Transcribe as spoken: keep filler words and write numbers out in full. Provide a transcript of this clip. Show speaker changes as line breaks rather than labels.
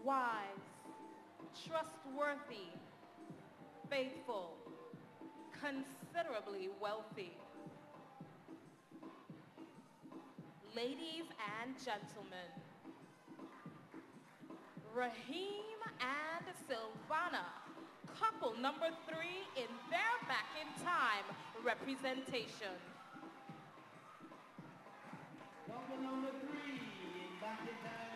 wise, trustworthy, faithful, considerably wealthy. Ladies and gentlemen, Raheem and Silvana, couple number three in their Back in Time representation.
Couple number three in Back in Time.